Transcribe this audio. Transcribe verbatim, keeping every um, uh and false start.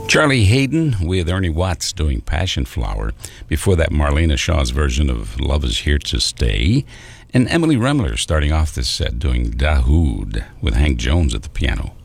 Charlie Hayden with Ernie Watts doing Passion Flower. Before that, Marlena Shaw's version of Love Is Here to Stay. And Emily Remler starting off this set doing Dahoud with Hank Jones at the piano.